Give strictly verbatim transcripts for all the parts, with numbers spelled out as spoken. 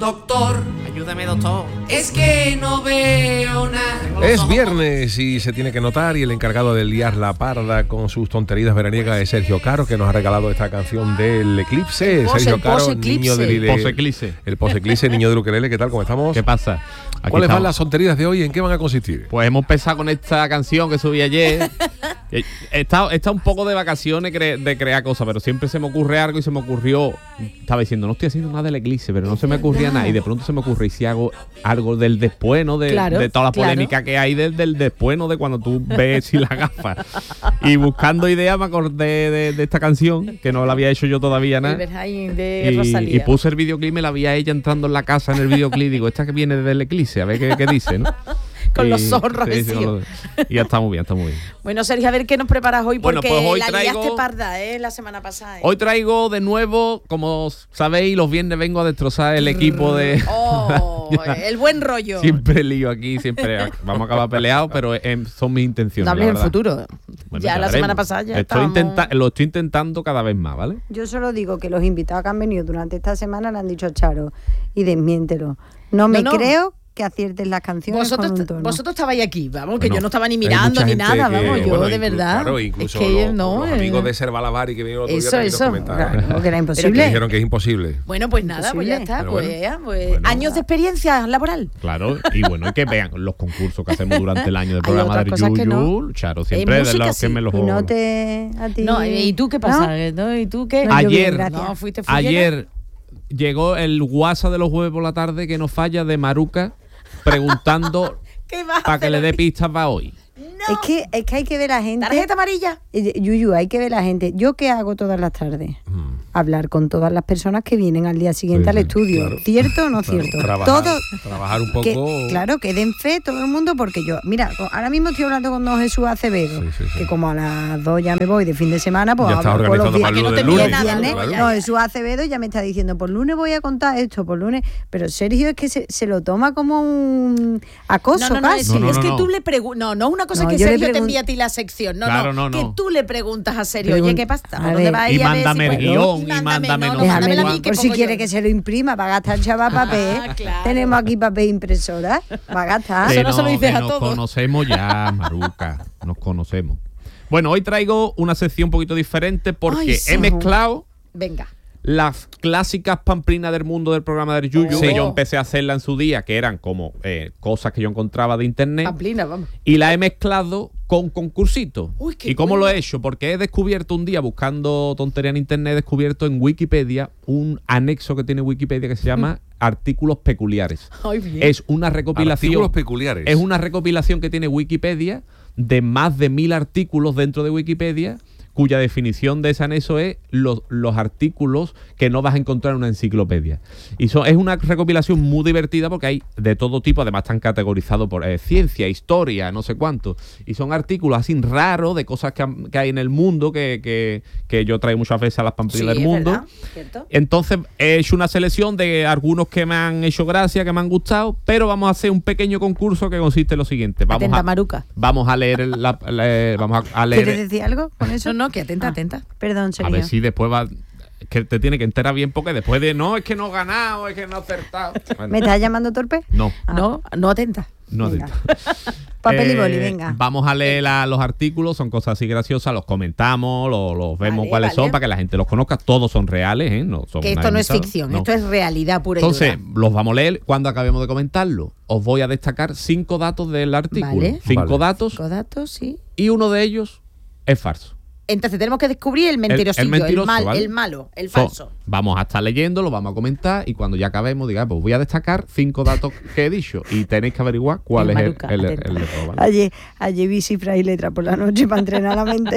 doctor. Ayúdame, doctor. Es que no veo nada. Es viernes y se tiene que notar, y el encargado de liar la parda con sus tonterías veraniegas es Sergio Caro, que nos ha regalado esta canción del Eclipse. El Sergio pos, Caro, el niño del el Poseclipse. El Poseclipse, niño del ukelele. ¿Qué tal? ¿Cómo estamos? ¿Qué pasa? Aquí ¿Cuáles estamos. van las tonterías de hoy? ¿En qué van a consistir? Pues hemos empezado con esta canción que subí ayer. He estado, he estado un poco de vacaciones cre- de crear cosas, pero siempre se me ocurre algo y se me ocurrió. Estaba diciendo, no estoy haciendo nada del Eclipse, pero no se me ocurría nada. Y de pronto se me ocurre, y si hago algo del después, ¿no? De, Claro, de toda la claro. polémica que hay del, del después, ¿no? De cuando tú ves sin las gafas. Y buscando ideas me acordé de, de esta canción, que no la había hecho yo todavía El nada. Verhain de Y, Rosalía. y puse el videoclip, me la vi a ella entrando en la casa en el videoclip. Digo, esta que viene del Eclipse, a ver qué, qué dice, ¿no? Con Y- los ojos sí, sí, con enrojecidos. los- Y ya está muy bien, está muy bien. Bueno, Sergio, a ver qué nos preparas hoy, Bueno, porque pues hoy la traigo- liaste parda, ¿eh? La semana pasada. ¿eh? Hoy traigo de nuevo, como sabéis, los viernes vengo a destrozar el equipo de... Oh, el buen rollo. Siempre lío aquí, siempre vamos a acabar peleados, pero em, son mis intenciones. No hables la en verdad. futuro. Bueno, ya la veremos. semana pasada ya estoy estábamos- intenta- Lo estoy intentando cada vez más, ¿vale? Yo solo digo que los invitados que han venido durante esta semana le han dicho a Charo, y desmiéntelo. No me No, no. creo que aciertes las canciones Vosotros, con un tono. vosotros estabais aquí, vamos, que Bueno, yo no estaba ni hay mirando mucha ni gente nada, que, vamos, yo bueno, de inclu- verdad. Claro, incluso es que los, no, los eh, amigos de Servalavari que vinieron otro día Eso, también nos eso, comentaron. Claro, que era Que imposible. dijeron que es imposible. Bueno, pues nada, pues ya Imposible. está. Pero Pues, bueno. ya, pues, Bueno. años de experiencia laboral. Claro, y bueno, y que vean los concursos que hacemos durante el año del Hay programa otras del cosas que no. Yuyu. Charo, siempre En de música los que sí. me los... Y no te... A ti... No, ¿y tú qué pasa? ¿No? ¿Y tú qué? No, yo bien, Ayer, gracias. No, fuiste fullera. Ayer llegó el WhatsApp de los jueves por la tarde que no falla de Maruca preguntando ¿Qué vas a para que hacer le dé hoy? pistas para hoy. Es que, es que hay que ver a la gente... ¿Tarjeta amarilla? Eh, Yuyu, hay que ver a la gente. ¿Yo qué hago todas las tardes? Mm. Hablar con todas las personas que vienen al día siguiente Sí, al sí, estudio. claro. ¿Cierto o no Claro, cierto? trabajar, Todo... trabajar un poco. Que, claro, que den fe todo el mundo, porque yo, mira, co- ahora mismo estoy hablando con don Jesús Acevedo, Sí, sí, sí. que como a las dos ya me voy de fin de semana, pues Ya está hablo con los organizando vi- para el que lunes. no te lunes, pide nada, viernes, claro. luego no, Jesús Acevedo ya me está diciendo, por lunes voy a contar esto, por lunes, pero Sergio es que se, se lo toma como un acoso No, no, no, casi. es, No, no, es no, que no. tú le preguntas. No, no, una cosa No, es que yo le Sergio te pregun- envía a ti la sección. No, Claro, no, no, que no. tú le preguntas a Sergio, Pregun- oye, ¿qué pasa? a ¿Dónde ver. vas a Y ir a ver mándame si el puedo? guión, Y y mándame no, no no, sé mándamelo a cuánto. mí, que por si pongo quiere yo. que se lo imprima, va a gastar chaval papel. Ah, claro. Tenemos aquí papel impresora, va a gastar. Eso Que no se lo dices que a nos todos. conocemos ya, Maruca, nos conocemos. Bueno, hoy traigo una sección un poquito diferente porque Ay, sí. he mezclado Venga. las clásicas pamplinas del mundo del programa del Yuyu, Oh. que yo empecé a hacerla en su día, que eran como eh, cosas que yo encontraba de internet, Pamplina, vamos. y la he mezclado con concursitos. Uy, qué ¿Y cómo bueno. lo he hecho? Porque he descubierto un día, buscando tontería en internet, he descubierto en Wikipedia un anexo que tiene Wikipedia que se llama Artículos Peculiares. Ay, bien. Es una recopilación. Artículos peculiares. Es una recopilación que tiene Wikipedia de más de mil artículos dentro de Wikipedia, cuya definición de ese anexo es los, los artículos que no vas a encontrar en una enciclopedia. Y son, es una recopilación muy divertida porque hay de todo tipo, además están categorizados por eh, ciencia, historia, no sé cuánto. Y son artículos así raros de cosas que, han- que hay en el mundo, que, que, que yo traigo muchas veces a las pamplinas Sí, del es mundo. verdad, ¿cierto? Entonces he hecho una selección de algunos que me han hecho gracia, que me han gustado, pero vamos a hacer un pequeño concurso que consiste en lo siguiente. Vamos Atenta, a, Maruca. Vamos a leer, el- la, la- vamos a, a ¿Quieres leer. decir algo con eso? No, no, que atenta, Ah, atenta. Perdón, A Sergio. ver si después va. Que te tiene que enterar bien, porque después de no, es que no he ganado, es que no he acertado. Bueno, ¿Me estás llamando torpe? no, Ah. No, no atenta. no Venga. atento. Papel y Eh, boli, venga. Vamos a leer la- los artículos, son cosas así graciosas, los comentamos, los, los vemos Vale, cuáles vale. son, para que la gente los conozca. Todos son reales, ¿eh? No son Que esto no es inventados, ficción, no. esto es realidad pura y Entonces, dura. los vamos a leer cuando acabemos de comentarlo. Os voy a destacar cinco datos del artículo. Vale. Cinco Vale. datos, Cinco datos, sí. y uno de ellos es falso. Entonces tenemos que descubrir el mentirosillo, el, mentiroso, mal, ¿vale? el malo, el So, falso. vamos a estar leyendo, lo vamos a comentar, y cuando ya acabemos, diga, pues voy a destacar cinco datos que he dicho, y tenéis que averiguar cuál El es el, Maruca, el, el, atenta. el de todo, ¿vale? Ayer, ayer vi cifras y letras por la noche para entrenar la mente.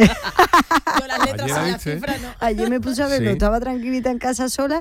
Yo las letras Ayer y las viste. cifras no. Ayer me puse a verlo, Sí. estaba tranquilita en casa sola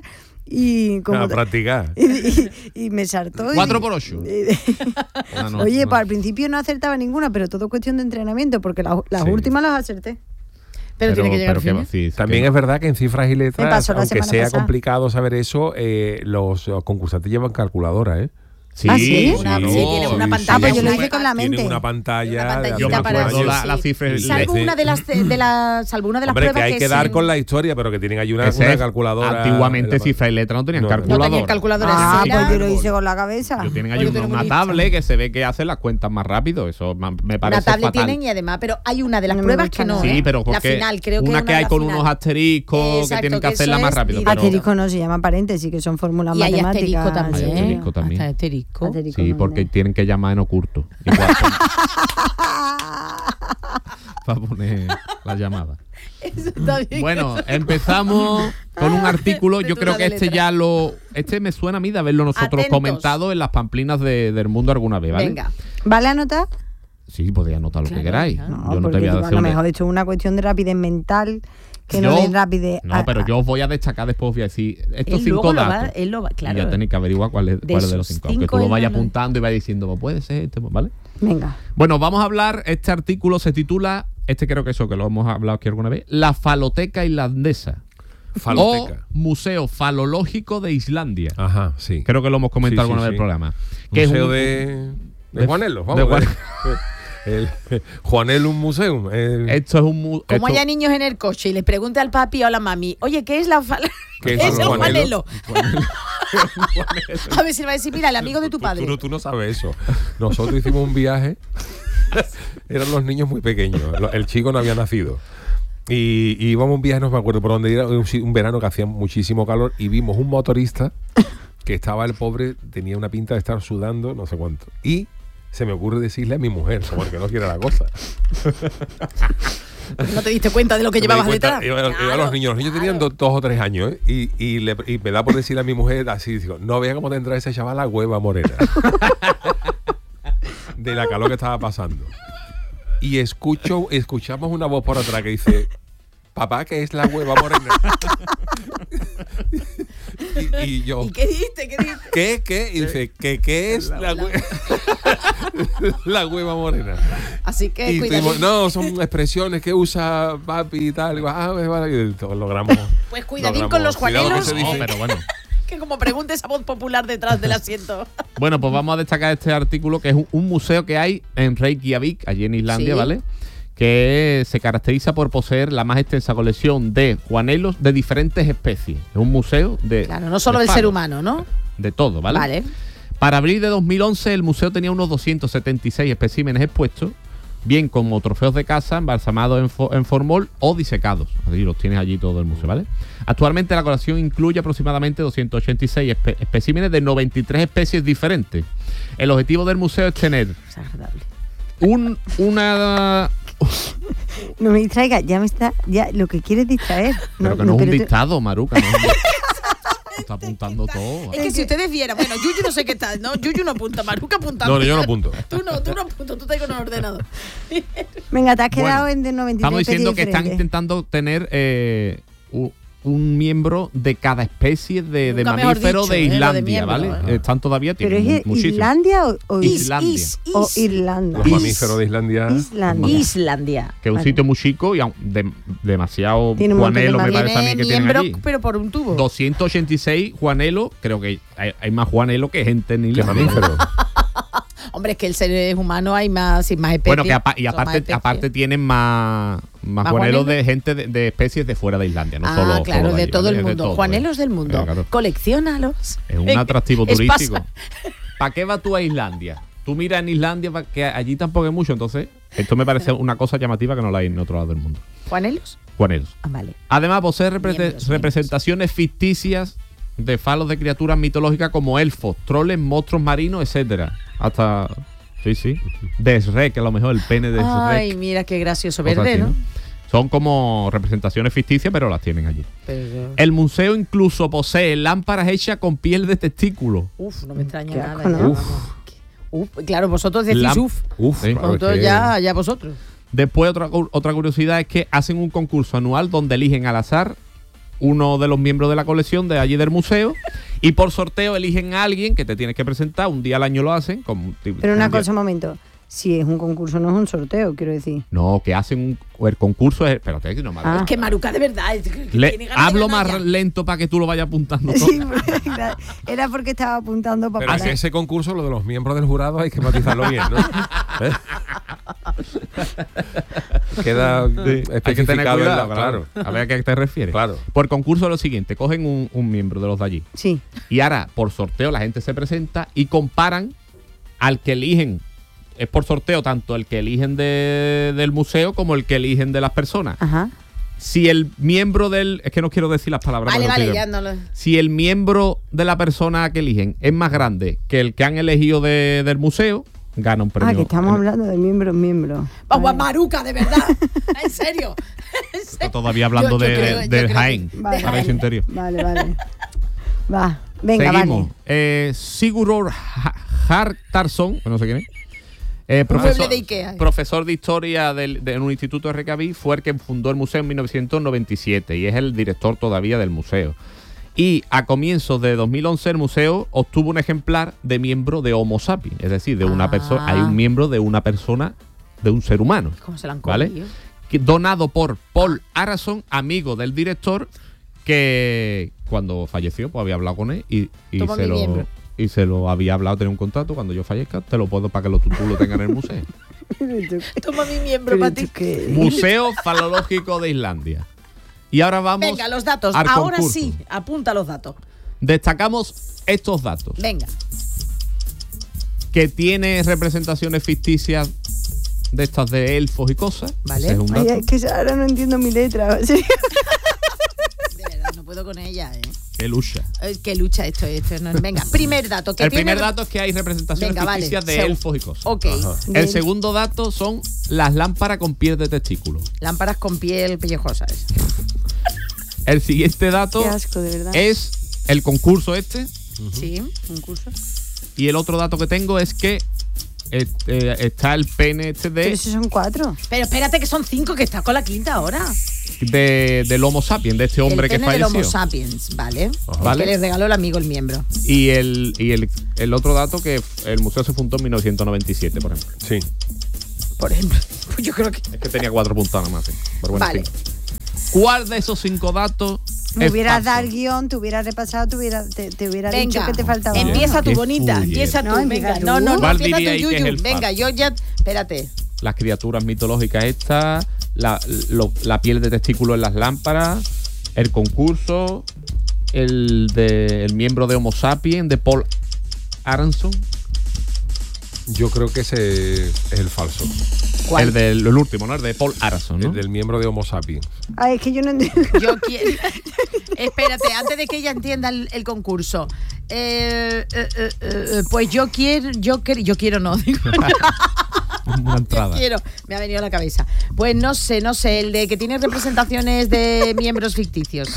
y como A practicar. y, y- y me saltó. y- Cuatro por ocho. y- Ah, no, Oye, no. pues al principio no acertaba ninguna, pero todo cuestión de entrenamiento, porque las, las Sí. últimas las acerté. Pero, tiene que llegar pero al fin. que- sí, sí, También que- es verdad que en cifras y Me letras, pasó la aunque semana sea pasada. complicado saber eso, eh, los, los concursantes llevan calculadora, ¿eh? Sí, ¿Ah, sí? Una- claro. sí, tiene una pantalla. Ah, pues yo lo Una- hice con la mente. Tienen una pantalla. Una pantallita de Yo me hace para muchos acuerdo años. la, la sí. cifra. Le- Salvo una de las de las salvo una de las Hombre, que pruebas hay que dar sin- con la historia, pero que tienen allí una, Ese una es- calculadora. Antiguamente en la- cifra y letra no tenían No, no. calculadora. No tenían calculadora. Ah, Era- pues yo lo hice con la cabeza. Yo tienen Oye, allí una, tenemos una lista. tablet que se ve que hace las cuentas más rápido. Eso ma- me parece Una tablet fatal. tienen y además, pero hay una de las No me pruebas gusta que no. nada. Sí, ¿eh? pero la porque final, creo que una una que de hay la con final. unos asteriscos que Exacto, tienen que que hacerla eso más es rápido. directo. pero- Asterisco no se llama paréntesis, que son fórmulas Y hay matemáticas. asterisco también. Hay asterisco también. Hasta asterisco. Asterisco Sí, no, porque no. tienen que llamar en oculto. Igual para poner la llamada. Eso está bien. Bueno, empezamos con un artículo. De Yo tu creo una que de este letra. ya lo. Este me suena a mí de haberlo nosotros Atentos. comentado en las pamplinas de- del mundo alguna vez, ¿vale? Venga. ¿Vale anotar? Sí, podéis anotar lo Claro, que queráis. claro. No, Yo no porque te voy a digo, a hacer lo una- mejor esto es una cuestión de rapidez mental que no Yo- de rapidez. No, ah, pero ah. yo os voy a destacar después, os voy a decir estos Él cinco luego lo va- datos. él lo va- claro. Y ya tenéis que averiguar cuál es De cuál es de los esos cinco. Aunque cinco tú lo él vayas no lo- apuntando y vayas diciendo, pues puede ser este, ¿vale? Venga. Bueno, vamos a hablar, este artículo se titula, este creo que eso, que lo hemos hablado aquí alguna vez, La Faloteca Islandesa. Faloteca. O Museo Falológico de Islandia. Ajá, sí. Creo que lo hemos comentado Sí, sí, alguna vez en el sí. programa. Que es Museo un- de, de, de- Juanelo, de vamos. Juan- El, Juanelum Museum. el- Esto es un mu- Como esto- haya niños en el coche y les pregunte al papi o a la mami, oye, ¿qué es la fal... ¿Qué es Ese el Juanelo? Juanelo? A ver si le va a decir, mira, el amigo de tu Tú- padre. Tú, no- tú no sabes eso. Nosotros hicimos un viaje. Eran los niños muy pequeños. lo- El chico no había nacido. Y, y íbamos a un viaje, no me acuerdo por dónde era, un, si- un verano que hacía muchísimo calor y vimos un motorista que estaba el pobre, tenía una pinta de estar sudando, no sé cuánto. Y se me ocurre decirle a mi mujer, porque no quiere la cosa. No te diste cuenta de lo que Me di llevabas cuenta, detrás. iba- iba a Claro, los niños, los niños tenían claro. do- dos o tres años, ¿eh? y, y, le- y me da por decir a mi mujer así, digo, no vea cómo tendrá ese chaval la hueva morena. De la calor que estaba pasando. Y escucho, escuchamos una voz por atrás que dice, papá, ¿qué es la hueva morena? y, y yo, ¿Y qué dijiste? ¿Qué dijiste? ¿qué? ¿Qué? Y dice, ¿qué, qué es la, hue- la hueva morena? Así que Y cuidado. tuvimos- no, son expresiones que usa papi y tal. Y digo, ah, pues, vale, y todo logramos. Pues cuidadín logramos. con los Cuidado que Juanelos. se No, dice. pero bueno. Que como pregunte esa voz popular detrás del asiento. Bueno, pues vamos a destacar este artículo, que es un, un museo que hay en Reykjavik, allí en Islandia, Sí. ¿vale? Que se caracteriza por poseer la más extensa colección de juanelos de diferentes especies. Es un museo de. Claro, no solo de del ser faros, humano, ¿no? De todo, ¿vale? Vale. Para abril de dos mil once, el museo tenía unos doscientos setenta y seis especímenes expuestos, bien como trofeos de caza, embalsamados en, fo- en formol o disecados. Así los tienes allí todo el museo, ¿vale? Actualmente la colección incluye aproximadamente doscientos ochenta y seis espe- especímenes de noventa y tres especies diferentes. El objetivo del museo es tener Es agradable. un, una... No me distraiga, ya me está. Ya, lo que quieres distraer. Pero que no, es un pero te- dictado, Maruca. No, es un- está apuntando todo. Es que si ustedes vieran, bueno, Yuyu no sé qué tal, ¿no? Yuyu no apunta, Maruca apunta. No, no, yo no apunto. Tú no, tú no apuntas, tú estás con el ordenador. Venga, te has quedado Bueno, en de noventa y tres Estamos diciendo que especies están diferentes. intentando tener eh, u- un miembro de cada especie de, de Nunca mejor mamífero dicho, de eh, lo de Islandia, miembro, ¿vale? eh. Están todavía, ¿Pero tienen es mu- muchísimos. Islandia o, o Is, Islandia. is, is. o Irlanda? Los Is- mamíferos de Islandia. Islandia. Islandia. Que es un Vale. sitio muy chico y aun- de- demasiado Tiene un montón de juanelo, me mamíferos. parece a mí Tiene que tienen miembro, allí. pero por un tubo. doscientos ochenta y seis juanelos, creo que hay, hay más juanelo que gente en ¿Qué Islandia. mamíferos? Hombre, es que el ser humano hay más y más especies. Bueno, que apa- y son más aparte, especies. aparte tienen más, más, ¿Más juanelos juanelos? de gente de, de especies de fuera de Islandia, no ah, solo claro, solo de allí, todo ¿vale? el Es de mundo. todo, Juanelos ¿eh? del mundo. Eh, claro. Colecciónalos. Es un Eh, atractivo es turístico. pasa- ¿Para qué vas tú a Islandia? Tú miras en Islandia, pa- que allí tampoco hay mucho, entonces esto me parece una cosa llamativa que no la hay en otro lado del mundo. ¿Juanelos? Juanelos. Ah, vale. Además, posee repre- Miembros, representaciones ficticias de falos de criaturas mitológicas como elfos, troles, monstruos marinos, etcétera. Hasta... Sí, sí. De Shrek, a lo mejor el pene de Ay, Shrek. mira qué gracioso cosas verde, así, ¿no? Son como representaciones ficticias, pero las tienen allí. Pero- El museo incluso posee lámparas hechas con piel de testículo. Uf, no me extraña Qué nada. asco, ¿no? ya, Uf. vamos. Uf, claro, vosotros decís Lam- uf. Uf, Sí. claro, Vosotros es que- ya, ya vosotros. Después, otra, cu- otra curiosidad es que hacen un concurso anual donde eligen al azar uno de los miembros de la colección de allí del museo y por sorteo eligen a alguien que te tienes que presentar. Un día al año lo hacen. Como, Pero una cosa, un momento. Si es un concurso, no es un sorteo, quiero decir. No, que hacen un... El concurso es... Espérate, que no me Ah. Es que Maruca, de verdad. es que Le- tiene ganas de hablo ganar más ya. lento para que tú lo vayas apuntando todo. Sí, era porque estaba apuntando para Pero en ese concurso, lo de los miembros del jurado hay que matizarlo bien, ¿no? ¿Eh? Queda Sí, hay que tener especificado en la- cuidado, claro. A ver a qué te refieres. Claro. Por concurso es lo siguiente, cogen un, un miembro de los de allí Sí. y ahora por sorteo la gente se presenta y comparan al que eligen. Es por sorteo tanto el que eligen de- del museo como el que eligen de las personas. Ajá. Si el miembro del... Es que no quiero decir las palabras. Vale, pero vale, quiero- ya no lo. Si el miembro de la persona que eligen es más grande que el que han elegido de- del museo, gana un premio. Ah, que estamos hablando de miembros, miembros. Vamos, Vale. Maruca, de verdad. En serio. En Está serio. todavía hablando Yo- yo de, creo- yo del creo Jaén, que- Vale. de Paraíso Jaén. Interior. Vale, vale. Va, venga, Seguimos. vale. Eh, Sigurður Ha- Hartarson, no sé quién es. Eh, mueble profesor, de Ikea. profesor de historia del- de, en un instituto de Reykjavik, fue el que fundó el museo en mil novecientos noventa y siete y es el director todavía del museo. Y a comienzos de dos mil once el museo obtuvo un ejemplar de miembro de Homo sapiens, es decir, de una Ah. persona, hay un miembro de una persona, de un ser humano, ¿Cómo se la han ¿vale? cogido? Que- donado por Paul Arason, amigo del director, que cuando falleció pues había hablado con él y, y Toma se mi lo miembro. y se lo había hablado, tenía un contrato, cuando yo fallezca te lo puedo para que lo, tú, tú lo tengas en el museo. Toma mi miembro Pero para tú ti. qué- Museo Falológico de Islandia. Y ahora vamos Venga, los datos. al Ahora concurso. sí, apunta los datos. Destacamos estos datos, Venga. que tiene representaciones ficticias de estas de elfos y cosas. Vale. Ese es un Ay, dato. es que ahora no entiendo mi letra. ¿Sí? De verdad, no puedo con ella, ¿eh? Qué lucha. Eh, Qué lucha esto, esto. No. Venga, primer dato. Que El tiene... primer dato es que hay representaciones Venga, vale. ficticias de Segu- elfos y cosas. Ok. El segundo dato son las lámparas con piel de testículo. Lámparas con piel pellejosa. esa. El siguiente dato Qué asco, de verdad. es el concurso este. Sí, un curso. Y el otro dato que tengo es que eh, eh, está el pene este Pero de, si son cuatro. Pero espérate que son cinco, que estás con la quinta ahora. de- del Homo sapiens, de este hombre el que pene del falleció. Homo sapiens, ¿vale? Vale. Que les regaló el amigo el miembro. Y el, y el, el otro dato que el museo se fundó en mil novecientos noventa y siete, por ejemplo. Sí. Por ejemplo. Pues yo creo que. Es que tenía cuatro puntos nada más. Sí. Pero bueno, Vale. sí. ¿Cuál de esos cinco datos Me es hubieras falso? dado el guión, te hubieras repasado, te hubiera, te, te hubiera dicho Venga, que te faltaba. empieza uno. tú, Qué bonita. fuller. Empieza tú, No, venga. empieza tú. No, no, no, ¿Cuál empieza tú, diríais que es Yuyu. el Venga, falso? yo ya. Espérate. Las criaturas mitológicas estas, la, lo- la piel de testículo en las lámparas, el concurso, el de el miembro de Homo sapiens de Paul Aronson, Yo creo que ese es el falso. ¿Cuál? el del el último, ¿no? El de Paul Aronson, ¿no? El del miembro de Homo sapiens. Ay, es que yo no entiendo. Yo quiero. Espérate, antes de que ella entienda el, el concurso. Eh, eh, eh, eh, pues yo quiero. Yo, quer- yo quiero, no. Digo, Una yo entrada. quiero. Me ha venido a la cabeza. Pues no sé, no sé. El de que tiene representaciones de miembros ficticios.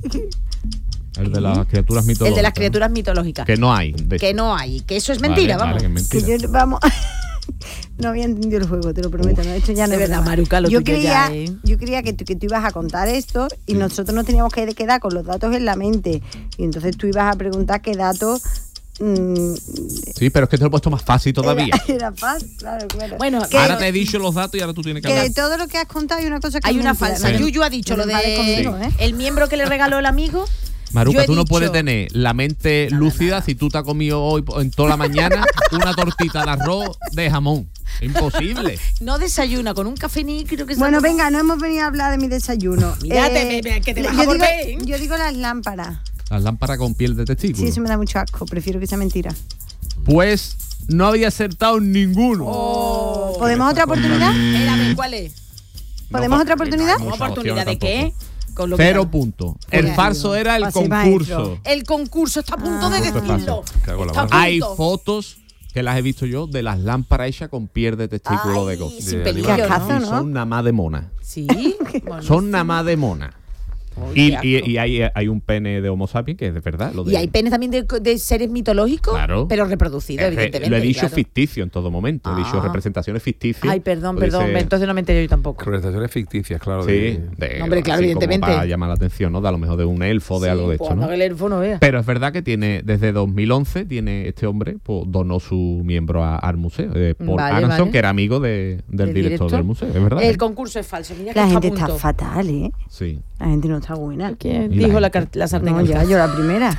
El de las criaturas mitológicas. El de las ¿no? criaturas mitológicas. Que no hay. de Que hecho. no hay. Que eso es Vale, mentira, vale, vamos. que es Que mentira. yo, vamos. No había entendido el juego, te lo prometo. No, esto ya no De es verdad, broma. Maruca, lo yo tuyo creía, ya, ¿eh? yo creía que tú, que tú ibas a contar esto y nosotros nos teníamos que quedar con los datos en la mente. Y entonces tú ibas a preguntar qué datos. mm, Sí, pero es que te lo he puesto más fácil todavía. Era, era fácil, claro, claro. Bueno, Que- Ahora te he dicho los datos y ahora tú tienes que que hablar. de todo lo que has contado hay una cosa que hay es una mentira. falsa. No te- Yuyu ha dicho no lo te enfades de. conmigo, ¿eh? El miembro que le regaló el amigo. Maruca, Yo he tú no dicho- puedes tener la mente Nada, lúcida nada. si tú te has comido hoy en toda la mañana una tortita de arroz de jamón. Imposible. No desayuna con un café negro que se Bueno, ha tomado. venga, no hemos venido a hablar de mi desayuno. Mira, te- te- que te vas a yo, digo, volver, ¿eh? yo digo las lámparas. Las lámparas con piel de testículo. Sí, eso me da mucho asco. Prefiero que sea mentira. Pues no había acertado ninguno. Oh. ¿Podemos otra oportunidad? Espérame, ¿cuál es? ¿Podemos No, otra no hay oportunidad? muchas ¿Oportunidad de opciones qué? Con lo que Cero da- puntos. El Joder. falso era el Pase, concurso. maestro. El concurso está a punto de Ah. decirlo. Cago en la Está a mar. Hay punto. fotos que las he visto yo de las lámparas hechas con piel de testículo Ay, de cosas. sin De pelillo, animal. Qué ascazo, ¿no? ¿no? Son nada más de mona. Sí. Bueno, Son nada más de mona. Y, qué y- asco. y hay, hay un pene de Homo sapiens que es de verdad. Lo de, Y hay penes también de, de seres mitológicos, Claro. pero reproducidos, Es que evidentemente. lo he dicho claro. ficticio en todo momento. He dicho Ah. representaciones ficticias. Ay, perdón, Puede perdón, ser- entonces no me enteré yo tampoco. Representaciones ficticias, claro. Sí, de- de, No, hombre, claro, así como evidentemente. para llamar la atención, ¿no? De a lo mejor de un elfo, de Sí, algo de pues esto, ¿no? anda que el elfo no vea. Pero es verdad que tiene, desde dos mil once, tiene este hombre, pues donó su miembro a- al museo. Eh, Paul Vale, Aronson, vale. que era amigo de- del ¿Del director, director? del museo, es verdad. El ¿eh? concurso es falso. Mira que La está gente a está punto. fatal, ¿eh? Sí. La gente no está buena. ¿Quién Y la dijo la, gente. car- la sartén? No, al ya, cazo? yo la primera.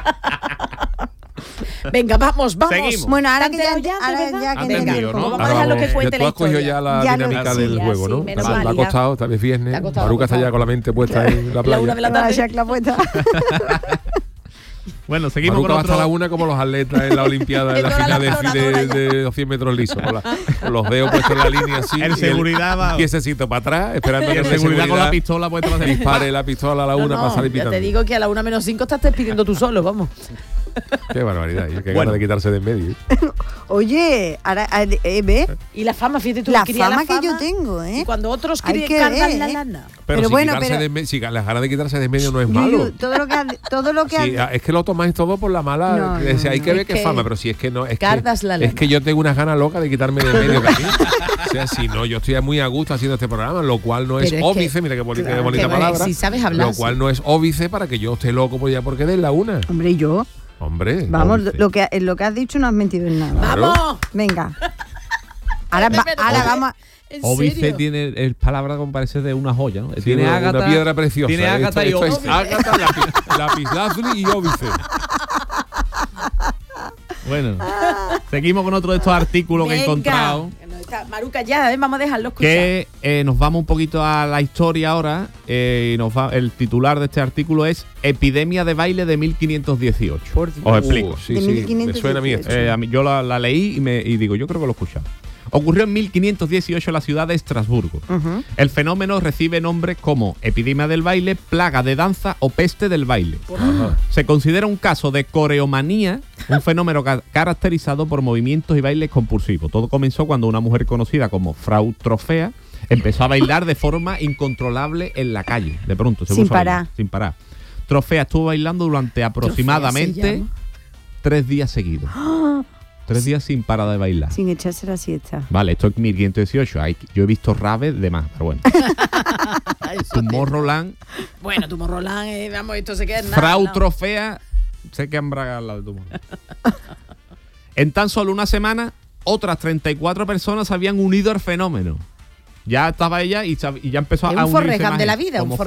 Venga, vamos, vamos. Seguimos. Bueno, ahora ¿Te que has ya, enterado ya, de ahora verdad? ya que Ha entendí entendido, el ¿no? juego. Vamos a dejarlo que ya cuente tú la has cogido historia. ya la Ya lo- dinámica sí, del ya, juego, sí, ¿no? menos Te mal, ha ya. costado, esta vez viernes. Te ha costado, Maruca te ha está ya costado. con la mente puesta en la La playa. una de la La tarde. chacla puesta. Bueno, seguimos Maruca con va hasta otro. la una como los atletas en la Olimpiada, en la Toda la final de, exploradora de, ya. de dos cien metros lisos. Con, la- con los dedos puestos en la línea así. El y seguridad va- piececito para atrás, esperando Y que el el de seguridad con la pistola puesta para hacer dispare la pistola a la No, una no, para salir ya pitando. te digo que a la una menos cinco estás despidiendo tú solo, vamos. Qué barbaridad. Y qué Bueno. ganas de quitarse de en medio. ¿eh? Oye, ahora, eh, ¿ves? Y la fama, fíjate tú, La cría fama que yo tengo, ¿eh? Y cuando otros Hay crían que cargan ver, la ¿eh? lana. Pero, Pero si bueno, quitarse pero- de en me- si las ganas de quitarse de en medio no es Yuyu, malo. todo lo que ha, todo lo que ha- Sí, es que lo tomáis todo por la mala. No, que decía, no, hay que no. ver Es qué que fama, pero si es que no. Es que, cardas la es lana. que yo tengo unas ganas locas de quitarme de en medio también. O sea, si no, yo estoy muy a gusto haciendo este programa, lo cual no es Pero es que- óbice, mira qué bonita, claro, qué bonita que vale, palabra. si sabes hablar, lo cual sí. no es óbice para que yo esté loco por ya porque den la una. Hombre, y yo. Hombre. Vamos, óbice. lo que, lo que has dicho no has mentido en nada. Claro. ¡Vamos! Venga. Ahora, va- Pero, ahora oye, vamos a... ¿En Óbice serio? tiene el palabra como parece de una joya, ¿no? Sí, tiene una, ágata, una piedra preciosa. Tiene ¿eh? ágata Esto- y esto óbice. es ágata, lapi- lapislázuli y óbice. Bueno, seguimos con otro de estos artículos que he Venga. encontrado. Que no está- Maruca, ya, ¿eh? Vamos a dejarlo escuchar. Que eh, nos vamos un poquito a la historia ahora. eh, y nos va, el titular de este artículo es Epidemia de baile de mil quinientos dieciocho. Por Dios. Os explico. Uh, sí, De sí, mil quinientos me suena a mí esto. Eh, a mí- yo la, la leí y, me, y digo, yo creo que lo he escuchado. Ocurrió en mil quinientos dieciocho en la ciudad de Estrasburgo. Ujú. El fenómeno recibe nombres como epidemia del baile, plaga de danza o peste del baile. Ajá. Se considera un caso de coreomanía, un fenómeno ca- caracterizado por movimientos y bailes compulsivos. Todo comenzó cuando una mujer conocida como Frau Trofea empezó a bailar de forma incontrolable en la calle. De pronto, se Sin puso a bailar, parar. sin parar. Trofea estuvo bailando durante aproximadamente llama. tres días seguidos. Tres días sin parar de bailar. Sin echarse la siesta. Vale, esto es mil quinientos dieciocho. Hay, yo he visto raves de más, pero bueno. Tomorrowland, Bueno, tu morrolán, eh, vamos, esto se queda en nada. Frau no. Trofea, sé que han bragado al lado de Tomorrowland. En tan solo una semana, otras treinta y cuatro personas se habían unido al fenómeno. Ya estaba ella y, sab- y ya empezó Es a un unirse Forrest Gump más de la gente, vida, un como